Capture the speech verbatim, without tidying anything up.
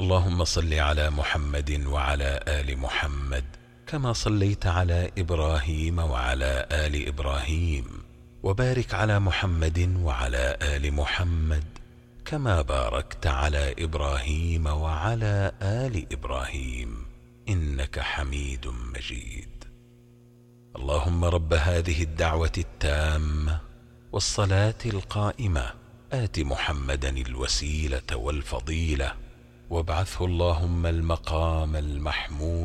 اللهم صل على محمد وعلى آل محمد كما صليت على إبراهيم وعلى آل إبراهيم، وبارك على محمد وعلى آل محمد كما باركت على إبراهيم وعلى آل إبراهيم إنك حميد مجيد. اللهم رب هذه الدعوة التامة والصلاة القائمة آت محمدا الوسيلة والفضيلة، وابعثه اللهم المقام المحمود